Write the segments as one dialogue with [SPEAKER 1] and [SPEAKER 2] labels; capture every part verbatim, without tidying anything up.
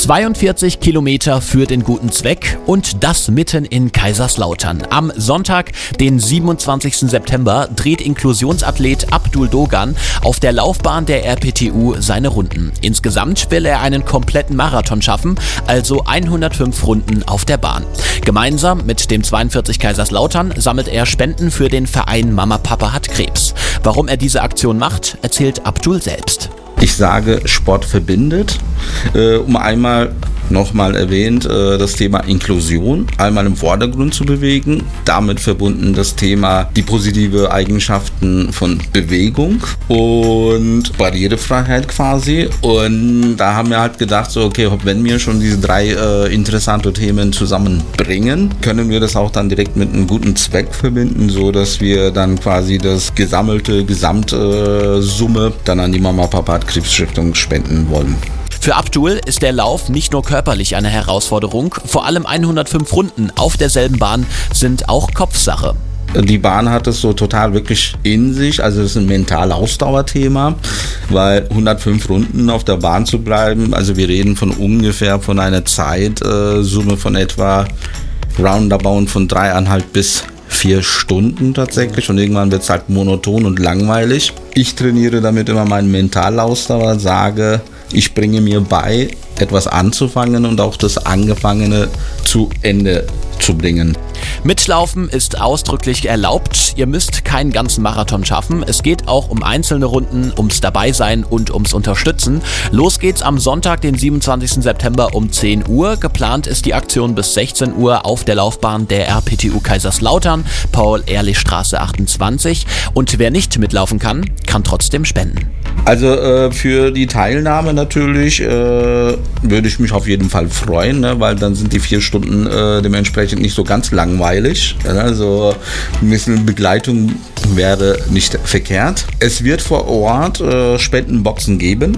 [SPEAKER 1] zweiundvierzig Kilometer für den guten Zweck und das mitten in Kaiserslautern. Am Sonntag, den siebenundzwanzigsten September, dreht Inklusionsathlet Abdul Dogan auf der Laufbahn der R P T U seine Runden. Insgesamt will er einen kompletten Marathon schaffen, also hundertfünf Runden auf der Bahn. Gemeinsam mit dem zweiundvierzig Kaiserslautern sammelt er Spenden für den Verein Mama Papa hat Krebs. Warum er diese Aktion macht, erzählt Abdul selbst.
[SPEAKER 2] Ich sage, Sport verbindet. Äh, um einmal nochmal erwähnt, äh, das Thema Inklusion einmal im Vordergrund zu bewegen. Damit verbunden das Thema die positive Eigenschaften von Bewegung und Barrierefreiheit quasi. Und da haben wir halt gedacht, so okay, wenn wir schon diese drei äh, interessante Themen zusammenbringen, können wir das auch dann direkt mit einem guten Zweck verbinden, so dass wir dann quasi das gesammelte Gesamtsumme äh, dann an die Mama Papa hat Krebs Stiftung spenden wollen.
[SPEAKER 1] Für Abdul ist der Lauf nicht nur körperlich eine Herausforderung, vor allem hundertfünf Runden auf derselben Bahn sind auch Kopfsache.
[SPEAKER 2] Die Bahn hat es so total wirklich in sich, also es ist ein mental-Ausdauerthema, weil hundertfünf Runden auf der Bahn zu bleiben, also wir reden von ungefähr von einer Zeitsumme von etwa roundabout von dreieinhalb bis vier Stunden tatsächlich und irgendwann wird es halt monoton und langweilig. Ich trainiere damit immer meinen Mentalausdauer, sage, ich bringe mir bei, etwas anzufangen und auch das Angefangene zu Ende zu bringen.
[SPEAKER 1] Mitlaufen ist ausdrücklich erlaubt. Ihr müsst keinen ganzen Marathon schaffen. Es geht auch um einzelne Runden, ums Dabeisein und ums Unterstützen. Los geht's am Sonntag, den siebenundzwanzigsten September um zehn Uhr. Geplant ist die Aktion bis sechzehn Uhr auf der Laufbahn der R P T U Kaiserslautern, Paul-Ehrlich-Straße achtundzwanzig. Und wer nicht mitlaufen kann, kann trotzdem spenden.
[SPEAKER 2] Also äh, für die Teilnahme natürlich äh, würde ich mich auf jeden Fall freuen, ne, weil dann sind die vier Stunden äh, dementsprechend nicht so ganz langweilig. Also ein bisschen Begleitung wäre nicht verkehrt. Es wird vor Ort äh, Spendenboxen geben.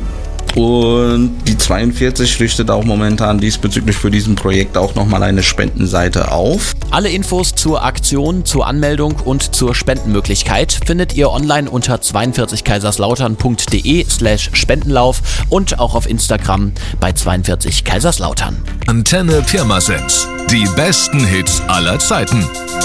[SPEAKER 2] Und die zweiundvierzig richtet auch momentan diesbezüglich für diesen Projekt auch nochmal eine Spendenseite auf.
[SPEAKER 1] Alle Infos zur Aktion, zur Anmeldung und zur Spendenmöglichkeit findet ihr online unter zweiundvierzig kaiserslautern punkt de slash Spendenlauf und auch auf Instagram bei zweiundvierzig Kaiserslautern.
[SPEAKER 3] Antenne Pirmasens. Die besten Hits aller Zeiten.